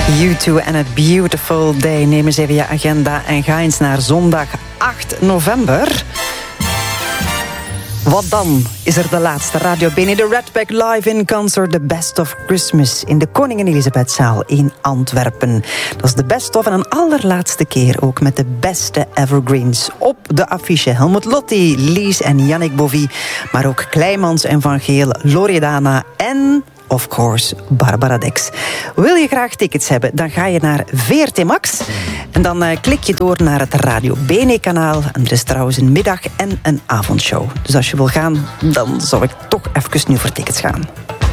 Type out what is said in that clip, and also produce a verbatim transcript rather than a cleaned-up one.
You two and a beautiful day. Neem eens even je agenda en ga eens naar zondag acht november. Wat dan is er de laatste Radio Bene, de Redback Live in Concert, The Best of Christmas in de Koningin Elisabethzaal in Antwerpen. Dat is de best of en een allerlaatste keer ook met de beste evergreens op de affiche. Helmut Lotti, Lies en Yannick Bovie, maar ook Kleimans en Van Geel, Loredana en... of course, Barbara Dex. Wil je graag tickets hebben, dan ga je naar V R T Max. En dan uh, klik je door naar het Radio Bene-kanaal. En er is trouwens een middag- en een avondshow. Dus als je wil gaan, dan zou ik toch even nu voor tickets gaan.